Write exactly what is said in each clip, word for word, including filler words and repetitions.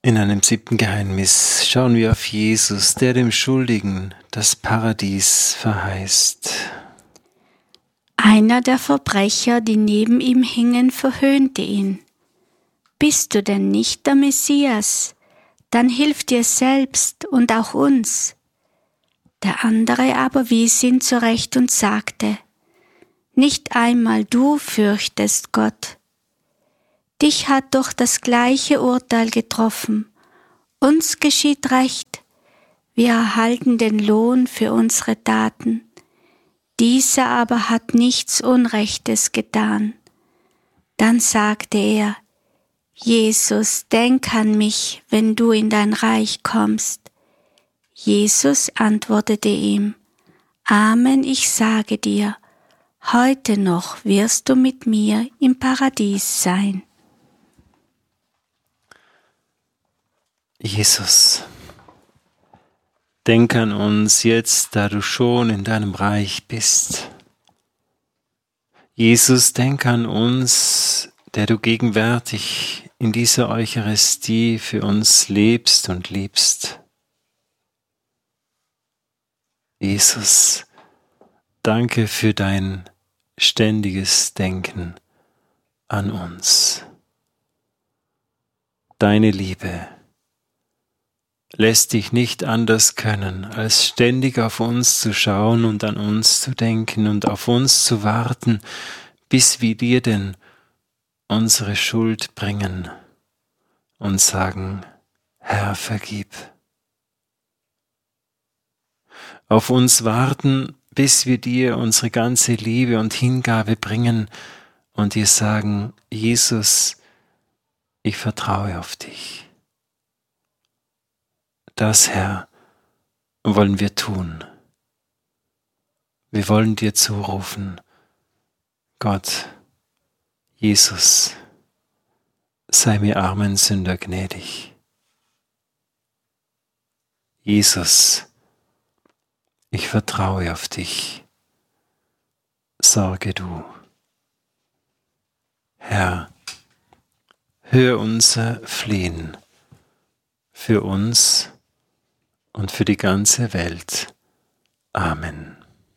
In einem siebten Geheimnis schauen wir auf Jesus, der dem Schuldigen das Paradies verheißt. Einer der Verbrecher, die neben ihm hingen, verhöhnte ihn. Bist du denn nicht der Messias? Dann hilf dir selbst und auch uns. Der andere aber wies ihn zurecht und sagte: Nicht einmal du fürchtest Gott. Dich hat doch das gleiche Urteil getroffen. Uns geschieht Recht. Wir erhalten den Lohn für unsere Taten. Dieser aber hat nichts Unrechtes getan. Dann sagte er: Jesus, denk an mich, wenn du in dein Reich kommst. Jesus antwortete ihm: Amen, ich sage dir, heute noch wirst du mit mir im Paradies sein. Jesus, denk an uns jetzt, da du schon in deinem Reich bist. Jesus, denk an uns, der du gegenwärtig in dieser Eucharistie für uns lebst und liebst. Jesus, danke für dein ständiges Denken an uns. Deine Liebe lässt dich nicht anders können, als ständig auf uns zu schauen und an uns zu denken und auf uns zu warten, bis wir dir denn unsere Schuld bringen und sagen: Herr, vergib. Auf uns warten, bis wir dir unsere ganze Liebe und Hingabe bringen und dir sagen: Jesus, ich vertraue auf dich. Das, Herr, wollen wir tun. Wir wollen dir zurufen: Gott, Jesus, sei mir armen Sünder gnädig. Jesus, ich vertraue auf dich. Sorge du. Herr, hör unser Flehen für uns und für die ganze Welt. Amen.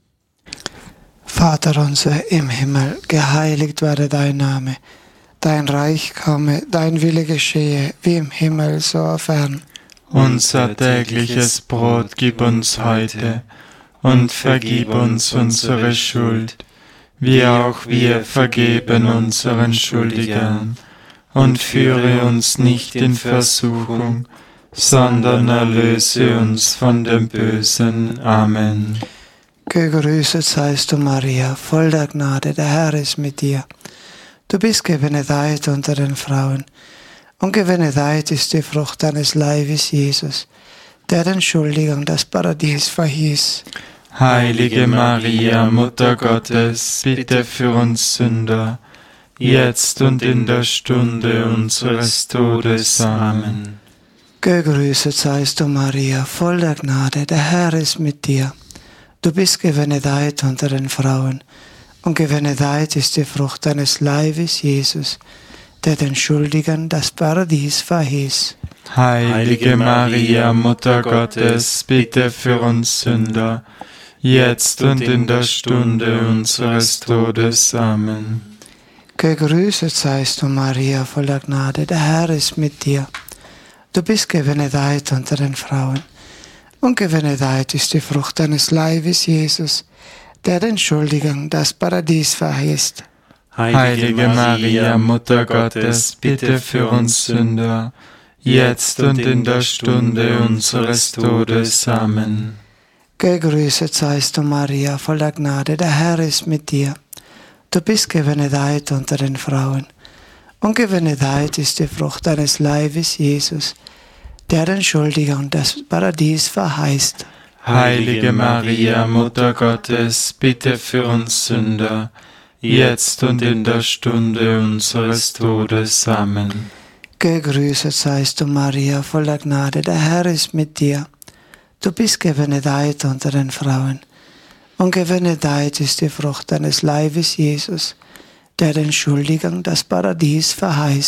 Vater unser im Himmel, geheiligt werde dein Name. Dein Reich komme, dein Wille geschehe, wie im Himmel, so auf Erden. Unser tägliches Brot gib uns heute und vergib uns unsere Schuld, wie auch wir vergeben unseren Schuldigern. Und führe uns nicht in Versuchung, sondern erlöse uns von dem Bösen. Amen. Gegrüßet seist du, Maria, voll der Gnade, der Herr ist mit dir. Du bist gebenedeit unter den Frauen, und gebenedeit ist die Frucht deines Leibes, Jesus, der den Schuldigen das Paradies verhieß. Heilige Maria, Mutter Gottes, bitte für uns Sünder, jetzt und in der Stunde unseres Todes. Amen. Gegrüßet seist du, Maria, voll der Gnade, der Herr ist mit dir. Du bist gebenedeit unter den Frauen, und gebenedeit ist die Frucht deines Leibes, Jesus, der den Schuldigen das Paradies verhieß. Heilige Maria, Mutter Gottes, bitte für uns Sünder, jetzt und in der Stunde unseres Todes. Amen. Gegrüßet seist du, Maria, voll der Gnade, der Herr ist mit dir. Du bist gebenedeit unter den Frauen, und gebenedeit ist die Frucht deines Leibes, Jesus, der den Schuldigen das Paradies verheißt. Heilige Maria, Mutter Gottes, bitte für uns Sünder, jetzt und in der Stunde unseres Todes. Amen. Gegrüßet seist du, Maria, voll der Gnade, der Herr ist mit dir. Du bist gebenedeit unter den Frauen, und gebenedeit ist die Frucht deines Leibes, Jesus, der den Schuldigen das Paradies verheißt. Heilige Maria, Mutter Gottes, bitte für uns Sünder, jetzt und in der Stunde unseres Todes. Amen. Gegrüßet seist du, Maria, voll der Gnade, der Herr ist mit dir. Du bist gebenedeit unter den Frauen, und gebenedeit ist die Frucht deines Leibes, Jesus, der den Schuldigen das Paradies verheißt.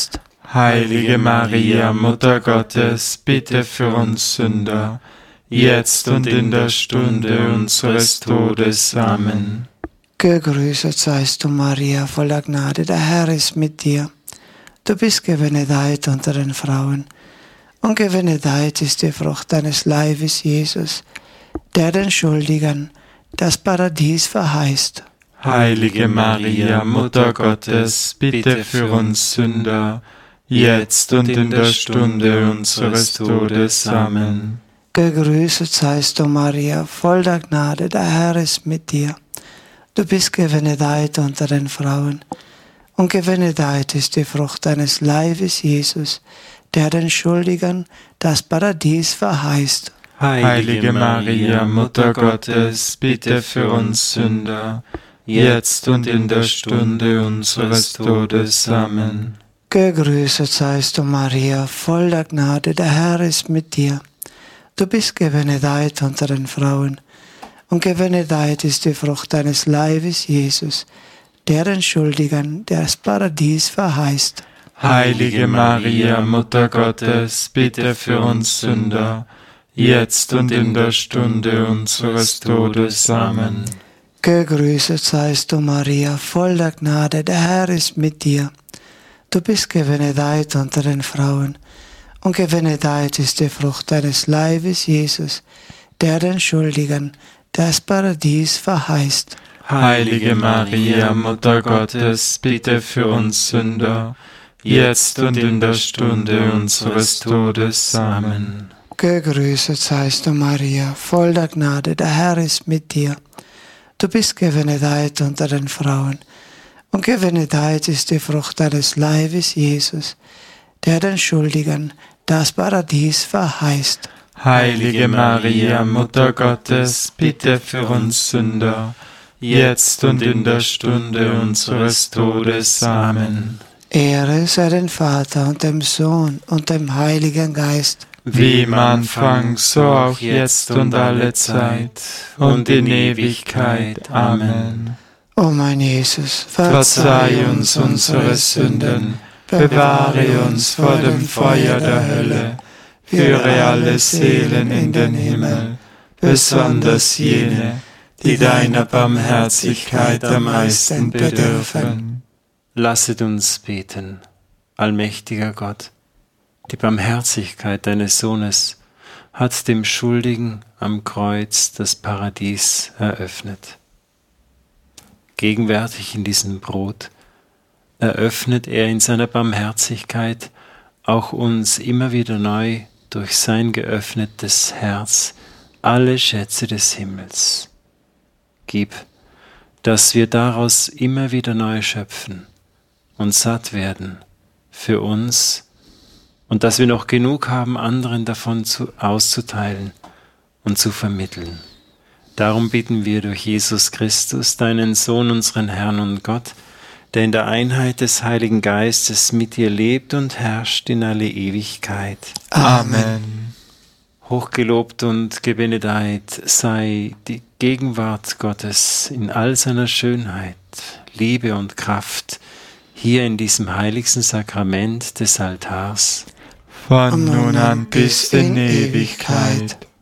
Heilige Maria, Mutter Gottes, bitte für uns Sünder, jetzt und in der Stunde unseres Todes. Amen. Gegrüßet seist du, Maria, voller Gnade, der Herr ist mit dir. Du bist gebenedeit unter den Frauen, und gebenedeit ist die Frucht deines Leibes, Jesus, der den Schuldigen das Paradies verheißt. Heilige Maria, Mutter Gottes, bitte für uns Sünder, jetzt und in der Stunde unseres Todes. Amen. Gegrüßet seist du, Maria, voll der Gnade, der Herr ist mit dir. Du bist gebenedeit unter den Frauen, und gebenedeit ist die Frucht deines Leibes, Jesus, der den Schuldigen das Paradies verheißt. Heilige Maria, Mutter Gottes, bitte für uns Sünder, jetzt und in der Stunde unseres Todes. Amen. Gegrüßet seist du, Maria, voll der Gnade, der Herr ist mit dir. Du bist gebenedeit unter den Frauen, und gebenedeit ist die Frucht deines Leibes, Jesus, der den Schuldigen das Paradies verheißt. Heilige Maria, Mutter Gottes, bitte für uns Sünder, jetzt und in der Stunde unseres Todes. Amen. Gegrüßet seist du, Maria, voll der Gnade, der Herr ist mit dir. Du bist gebenedeit unter den Frauen, und gebenedeit ist die Frucht deines Leibes, Jesus, der den Schuldigen das Paradies verheißt. Heilige Maria, Mutter Gottes, bitte für uns Sünder, jetzt und in der Stunde unseres Todes. Amen. Gegrüßet seist du, Maria, voll der Gnade, der Herr ist mit dir. Du bist gebenedeit unter den Frauen, und gebenedeit ist die Frucht deines Leibes, Jesus, der den Schuldigen das Paradies verheißt. Heilige Maria, Mutter Gottes, bitte für uns Sünder, jetzt und in der Stunde unseres Todes. Amen. Ehre sei dem Vater und dem Sohn und dem Heiligen Geist, wie im Anfang, so auch jetzt und alle Zeit und in Ewigkeit. Amen. O mein Jesus, verzeih uns unsere Sünden, bewahre uns vor dem Feuer der Hölle, führe alle Seelen in den Himmel, besonders jene, die deiner Barmherzigkeit am meisten bedürfen. Lasset uns beten, allmächtiger Gott. Die Barmherzigkeit deines Sohnes hat dem Schuldigen am Kreuz das Paradies eröffnet. Gegenwärtig in diesem Brot eröffnet er in seiner Barmherzigkeit auch uns immer wieder neu durch sein geöffnetes Herz alle Schätze des Himmels. Gib, dass wir daraus immer wieder neu schöpfen und satt werden für uns und dass wir noch genug haben, anderen davon zu, auszuteilen und zu vermitteln. Darum bitten wir durch Jesus Christus, deinen Sohn, unseren Herrn und Gott, der in der Einheit des Heiligen Geistes mit dir lebt und herrscht in alle Ewigkeit. Amen. Hochgelobt und gebenedeit sei die Gegenwart Gottes in all seiner Schönheit, Liebe und Kraft, hier in diesem heiligsten Sakrament des Altars. Von nun an bis in Ewigkeit.